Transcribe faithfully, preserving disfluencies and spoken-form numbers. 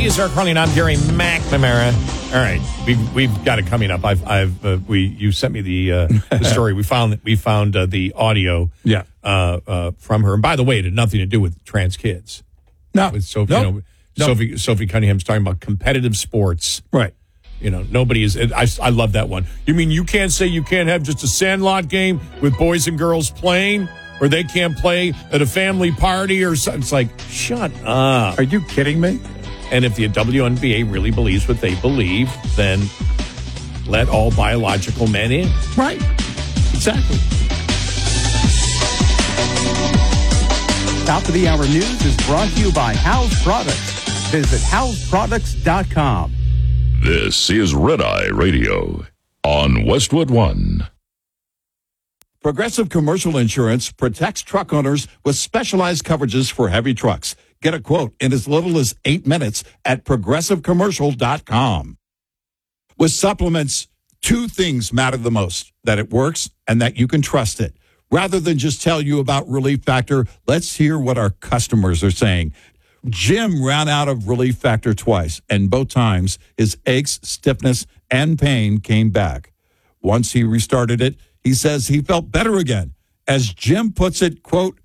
He is our Carly, I'm Gary McNamara. All right, we've we've got it coming up. I've I've uh, we you sent me the uh, the story. We found we found uh, the audio. Yeah. Uh, uh, from her, and by the way, it had nothing to do with trans kids. No, with Sophie, nope. you know, Nope. Sophie Sophie Cunningham's talking about competitive sports. Right. You know, nobody is. I, I love that one. You mean you can't say you can't have just a Sandlot game with boys and girls playing, or they can't play at a family party or something? It's like, shut up. Are you kidding me? And if the W N B A really believes what they believe, then let all biological men in. Right. Exactly. Top of the Hour News is brought to you by House Products. Visit house products dot com. This is Red Eye Radio on Westwood One. Progressive Commercial Insurance protects truck owners with specialized coverages for heavy trucks. Get a quote in as little as eight minutes at progressive commercial dot com. With supplements, two things matter the most: that it works and that you can trust it. Rather than just tell you about Relief Factor, let's hear what our customers are saying. Jim ran out of Relief Factor twice, and both times his aches, stiffness, and pain came back. Once he restarted it, he says he felt better again. As Jim puts it, quote,